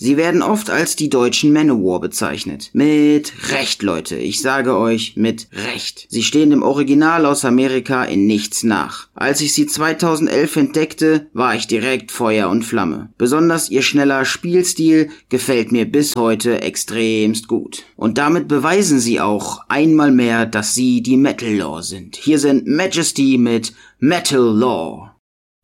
Sie werden oft als die deutschen Manowar bezeichnet. Mit Recht, Leute. Ich sage euch, mit Recht. Sie stehen dem Original aus Amerika in nichts nach. Als ich sie 2011 entdeckte, war ich direkt Feuer und Flamme. Besonders ihr schneller Spielstil gefällt mir bis heute extremst gut. Und damit beweisen sie auch einmal mehr, dass sie die Metal Law sind. Hier sind Majesty mit Metal Law.